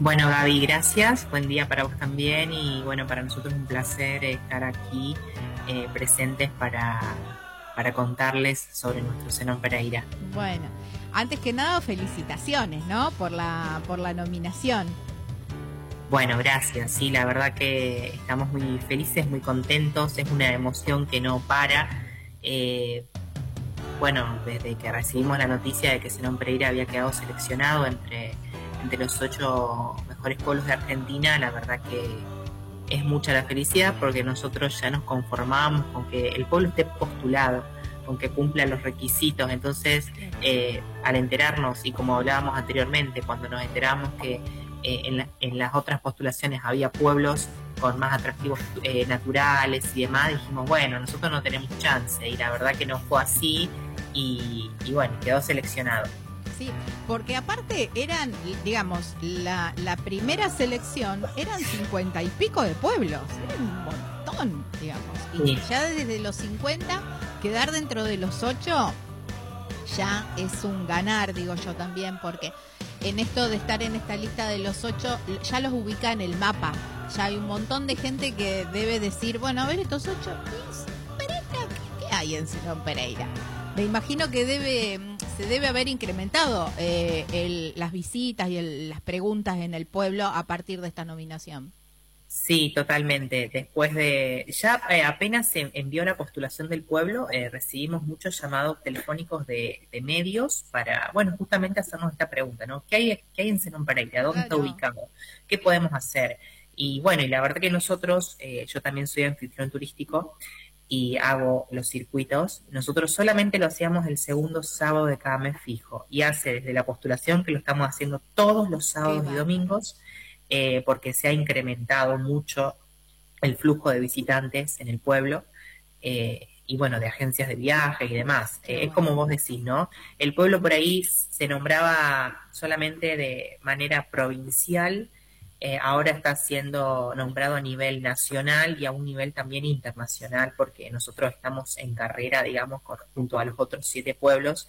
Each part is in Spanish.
Bueno, Gaby, gracias. Buen día para vos también y bueno, para nosotros es un placer estar aquí presentes para contarles sobre nuestro Zenón Pereira. Bueno, antes que nada, felicitaciones, ¿no? Por la nominación. Bueno, gracias. Sí, la verdad que estamos muy felices, muy contentos. Es una emoción que no para. Eh, bueno, desde que recibimos la noticia de que Zenón Pereira había quedado seleccionado entre los 8 mejores pueblos de Argentina, la verdad que es mucha la felicidad porque nosotros ya nos conformamos con que el pueblo esté postulado, con que cumpla los requisitos. Entonces, al enterarnos, y como hablábamos anteriormente, cuando nos enteramos que en las otras postulaciones había pueblos con más atractivos naturales y demás, dijimos, bueno, nosotros no tenemos chance, y la verdad que no fue así, y bueno, quedó seleccionado. Sí, porque aparte eran, digamos, la primera selección eran 50 y pico de pueblos, era un montón, digamos. Y Sí. ya desde los 50, quedar dentro de los 8 ya es un ganar, digo yo también, porque en esto de estar en esta lista de los 8, ya los ubica en el mapa. Ya hay un montón de gente que debe decir, bueno, a ver estos 8, Pereira, ¿qué hay en Zenón Pereira? Me imagino que se debe haber incrementado las visitas y las preguntas en el pueblo a partir de esta nominación. Sí, totalmente. Después de, ya apenas se envió la postulación del pueblo, recibimos muchos llamados telefónicos de medios para, bueno, justamente hacernos esta pregunta, ¿no? ¿Qué hay en Zenón Pereira? ¿Dónde está Claro. ubicado? ¿Qué podemos hacer? Y bueno, y la verdad que nosotros, yo también soy anfitrión turístico y hago los circuitos. Nosotros solamente lo hacíamos el segundo sábado de cada mes fijo, y hace desde la postulación que lo estamos haciendo todos los Qué sábados y bárbaro. domingos, porque se ha incrementado mucho el flujo de visitantes en el pueblo, y bueno, de agencias de viajes y demás. Qué Es como bueno. vos decís, ¿no? El pueblo por ahí se nombraba solamente de manera provincial, ahora está siendo nombrado a nivel nacional y a un nivel también internacional, porque nosotros estamos en carrera, digamos, junto a los otros 7 pueblos,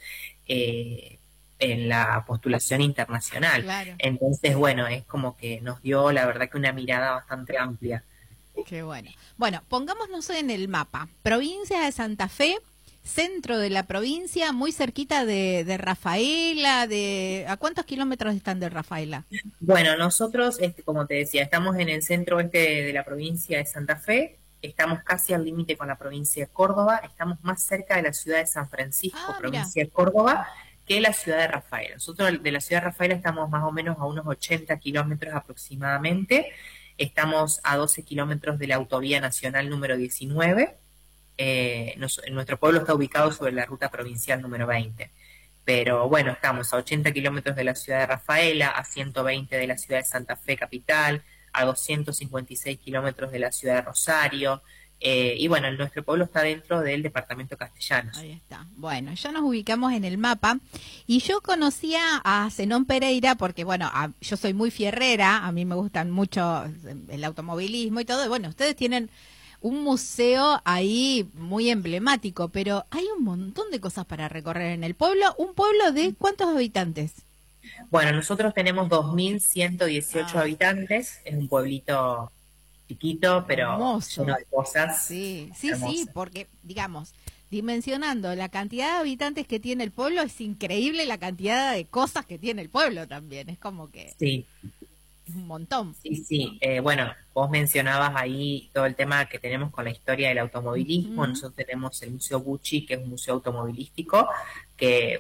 en la postulación internacional. Claro. Entonces, bueno, es como que nos dio, la verdad, que una mirada bastante amplia. Qué bueno. Bueno, pongámonos en el mapa. Provincia de Santa Fe, centro de la provincia, muy cerquita de Rafaela, ¿a cuántos kilómetros están de Rafaela? Bueno, nosotros, como te decía, estamos en el centro oeste de la provincia de Santa Fe, estamos casi al límite con la provincia de Córdoba, estamos más cerca de la ciudad de San Francisco, Ah, mira. provincia de Córdoba, que la ciudad de Rafaela. Nosotros de la ciudad de Rafaela estamos más o menos a unos 80 kilómetros aproximadamente, estamos a 12 kilómetros de la autovía nacional número 19. Nuestro pueblo está ubicado sobre la ruta provincial número 20. Pero bueno, estamos a 80 kilómetros de la ciudad de Rafaela, a 120 de la ciudad de Santa Fe capital, a 256 kilómetros de la ciudad de Rosario. Y bueno, nuestro pueblo está dentro del departamento Castellanos. Ahí está. Bueno, ya nos ubicamos en el mapa y yo conocía a Zenón Pereira porque, bueno, yo soy muy fierrera, a mí me gustan mucho el automovilismo y todo. Y bueno, ustedes tienen un museo ahí muy emblemático, pero hay un montón de cosas para recorrer en el pueblo. ¿Un pueblo de cuántos habitantes? Bueno, nosotros tenemos 2.118 Ah, habitantes, es un pueblito chiquito, pero lleno hermoso. de cosas Sí, sí, sí, hermosas. porque, digamos, dimensionando la cantidad de habitantes que tiene el pueblo, es increíble la cantidad de cosas que tiene el pueblo también. Es como que Sí, es un montón. sí, sí. Bueno, vos mencionabas ahí todo el tema que tenemos con la historia del automovilismo. Ujú. Nosotros tenemos el Museo Gucci, que es un museo automovilístico, que